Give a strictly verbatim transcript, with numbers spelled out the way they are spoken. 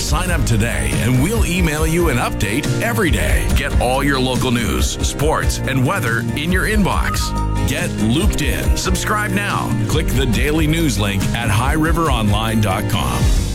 Sign up today and we'll email you an update every day. Get all your local news, sports, and weather in your inbox. Get looped in. Subscribe now. Click the daily news link at high river online dot com.